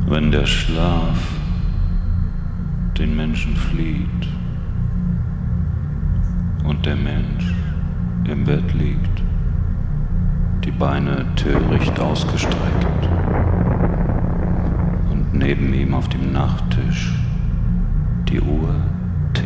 Wenn der Schlaf den Menschen flieht und der Mensch im Bett liegt, die Beine töricht ausgestreckt und neben ihm auf dem Nachttisch die Uhr